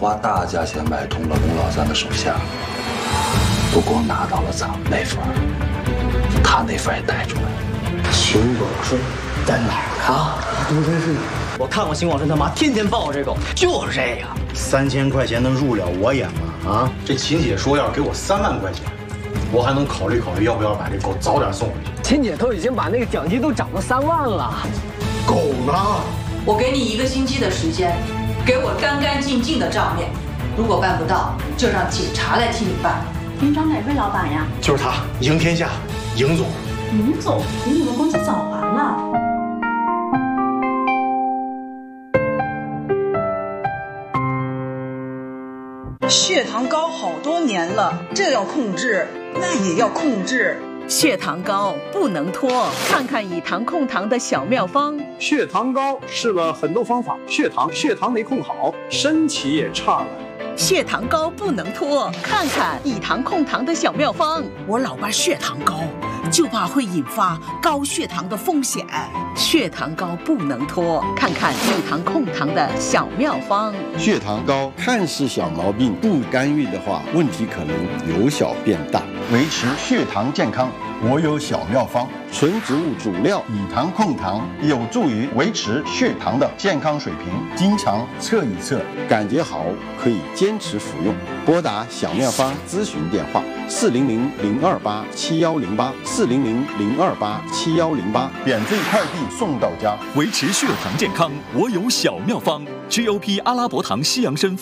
花大价钱买通了龚老三的手下，不光拿到了咱们那份，他那份也带出来了。 秦广顺在哪儿呢？ 东真是，我看过秦广顺他妈天天抱这狗，就是这样。 3000块钱能入了我眼吗？啊，这秦姐说要给我3万块钱，我还能考虑考虑要不要把这狗早点送回去。 秦姐都已经把那个奖金都涨到3万了， 狗呢？ 我给你1个星期的时间，给我干干净净的账面。如果办不到，就让警察来替你办。 您找哪位老板呀？ 就是他，赢天下，赢总。 赢总比你们工资早还了。 血糖高好多年了，这要控制，那也要控制。 血糖高不能拖，看看以糖控糖的小妙方。 血糖高试了很多方法，血糖没控好，身体也差了。 血糖高不能拖，看看以糖控糖的小妙方。 我老爸血糖高，就怕会引发高血糖的风险。 血糖高不能拖，看看以糖控糖的小妙方。 血糖高看似小毛病，不干预的话，问题可能由小变大。维持血糖健康，我有小妙方：纯植物主料以糖控糖，有助于维持血糖的健康水平。经常测一测，感觉好可以坚持服用。拨打小妙方咨询电话：400-028-7108，400-028-7108，免费快递送到家。 维持血糖健康，我有小妙方：GOP 阿拉伯糖西洋参